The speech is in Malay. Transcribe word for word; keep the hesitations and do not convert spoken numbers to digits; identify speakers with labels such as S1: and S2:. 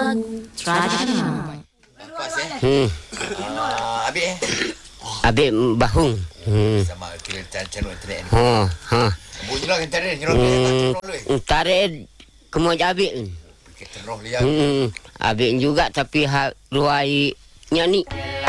S1: lagu tradisional.
S2: Hmm.
S3: Ah, Abik eh.
S2: Abik bahung. Hmm.
S3: Sama kira channel internet ni.
S2: Ha, ha.
S3: Bunyi lah internet ni. Nyerok
S2: Hmm. Tarik kemo abik.
S3: Kita roh lihat.
S2: Hmm. Abik juga tapi ha ruai nyanyi.